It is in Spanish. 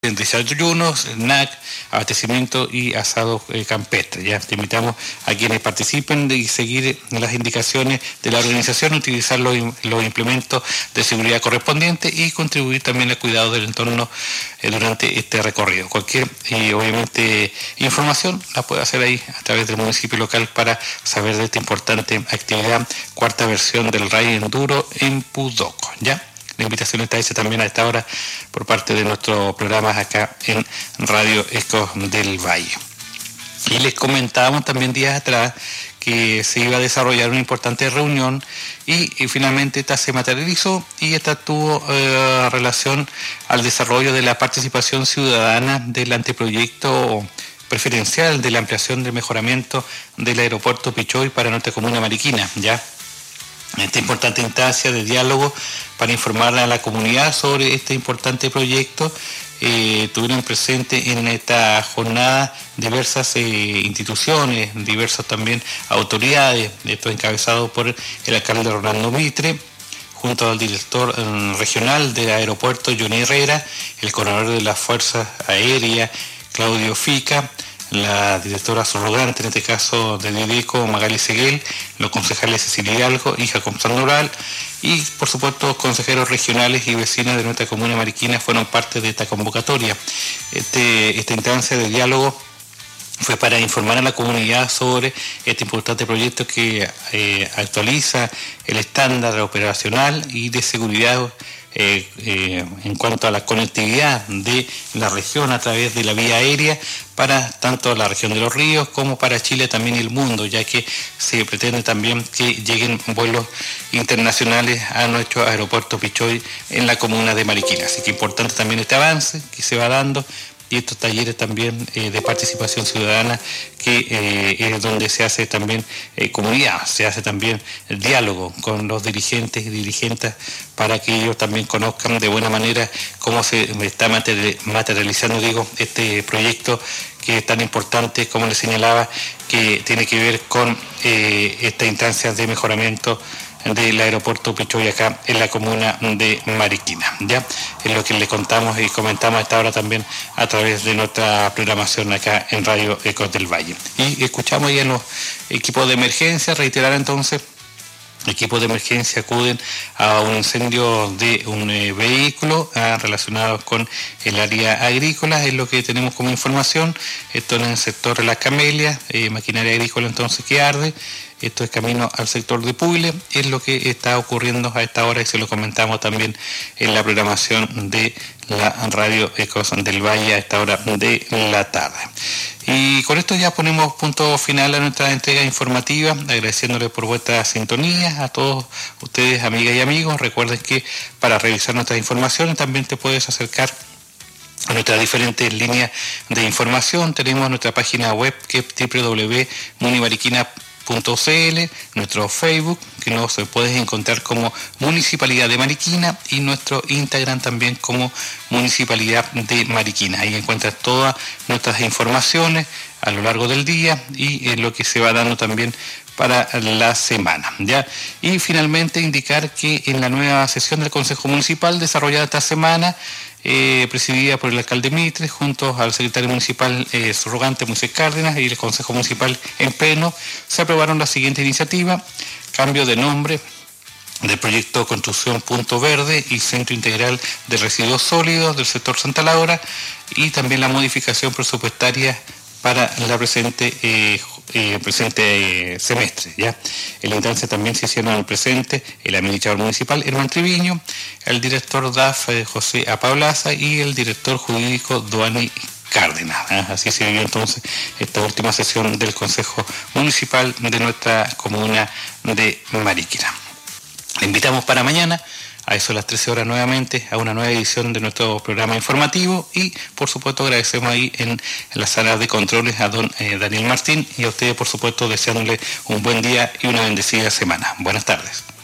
desayunos, snack, abastecimiento y asado campestre. Ya te invitamos a quienes participen y seguir las indicaciones de la organización, utilizar los implementos de seguridad correspondientes y contribuir también al cuidado del entorno durante este recorrido. Cualquier, obviamente, información la puede hacer ahí a través del municipio local para saber de esta importante actividad, cuarta versión del Rally Enduro en Pudoco, ¿ya? La invitación está hecha también a esta hora por parte de nuestros programas acá en Radio Ecos del Valle. Y les comentábamos también días atrás que se iba a desarrollar una importante reunión y finalmente esta se materializó y esta tuvo relación al desarrollo de la participación ciudadana del anteproyecto preferencial de la ampliación del mejoramiento del aeropuerto Pichoy para nuestra comuna mariquina, ¿ya? Esta importante instancia de diálogo para informar a la comunidad sobre este importante proyecto. Tuvieron presente en esta jornada diversas instituciones, diversas también autoridades, esto encabezado por el alcalde Rolando Mitre, junto al director regional del aeropuerto Johnny Herrera, el coronel de las Fuerzas Aéreas Claudio Fica, la directora subrogante, en este caso de Dideco, Magali Seguel, los concejales Cecilia Hidalgo y Jacob Sandoval, y por supuesto consejeros regionales y vecinos de nuestra comuna mariquina fueron parte de esta convocatoria. Esta instancia de diálogo fue para informar a la comunidad sobre este importante proyecto que actualiza el estándar operacional y de seguridad en cuanto a la conectividad de la región a través de la vía aérea para tanto la región de los ríos como para Chile también y el mundo, ya que se pretende también que lleguen vuelos internacionales a nuestro aeropuerto Pichoy en la comuna de Mariquina. Así que importante también este avance que se va dando y estos talleres también de participación ciudadana que es donde se hace también comunidad, se hace también el diálogo con los dirigentes y dirigentes para que ellos también conozcan de buena manera cómo se está materializando, este proyecto que es tan importante, como les señalaba, que tiene que ver con esta instancia de mejoramiento del aeropuerto Pichoy acá en la comuna de Mariquina, ¿ya? Es lo que le contamos y comentamos a esta hora también a través de nuestra programación acá en Radio Ecos del Valle. Y escuchamos ahí en los equipos de emergencia, reiterar entonces, equipos de emergencia acuden a un incendio de un vehículo relacionado con el área agrícola, es lo que tenemos como información. Esto en el sector de Las Camelias, maquinaria agrícola entonces que arde. Esto es camino al sector de Puile, es lo que está ocurriendo a esta hora y se lo comentamos también en la programación de la Radio Ecos del Valle a esta hora de la tarde. Y con esto ya ponemos punto final a nuestra entrega informativa, agradeciéndoles por vuestra sintonía a todos ustedes, amigas y amigos. Recuerden que para revisar nuestras informaciones también te puedes acercar a nuestras diferentes líneas de información. Tenemos nuestra página web que es www.munimariquina.cl, nuestro Facebook, que nos puedes encontrar como Municipalidad de Mariquina, y nuestro Instagram también como Municipalidad de Mariquina. Ahí encuentras todas nuestras informaciones a lo largo del día y lo que se va dando también para la semana, ¿ya? Y finalmente indicar que en la nueva sesión del Consejo Municipal desarrollada esta semana, presidida por el alcalde Mitre, junto al secretario municipal subrogante Moisés Cárdenas y el Consejo Municipal en pleno, se aprobaron la siguiente iniciativa: cambio de nombre del proyecto Construcción Punto Verde y Centro Integral de Residuos Sólidos del sector Santa Laura, y también la modificación presupuestaria para la presente semestre, ¿ya? En la instancia también se hicieron al presente el administrador municipal Herman Triviño, el director DAF José Apablaza y el director jurídico Duani Cárdenas. Así se vivió entonces esta última sesión del Consejo Municipal de nuestra comuna de Mariquina. Le invitamos para mañana, a eso de las 13 horas nuevamente, a una nueva edición de nuestro programa informativo, y por supuesto agradecemos ahí en la sala de controles a don Daniel Martín, y a ustedes por supuesto deseándole un buen día y una bendecida semana. Buenas tardes.